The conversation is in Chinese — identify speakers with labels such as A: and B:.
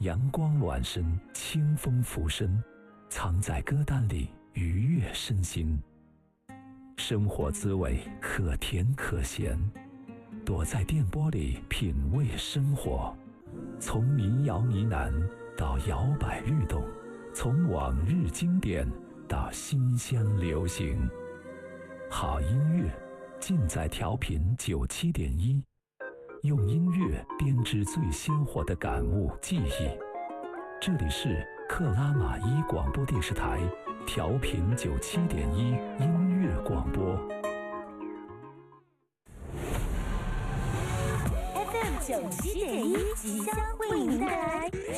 A: 阳光暖身，清风拂身，藏在歌单里愉悦身心。生活滋味可甜可咸，躲在电波里品味生活。从民谣呢喃到摇摆律动，从往日经典到新鲜流行，好音乐尽在调频97.1，用音乐编织最鲜活的感悟记忆。这里是克拉玛依广播电视台调频97.1音乐广播。
B: FM 97.1即将为您带来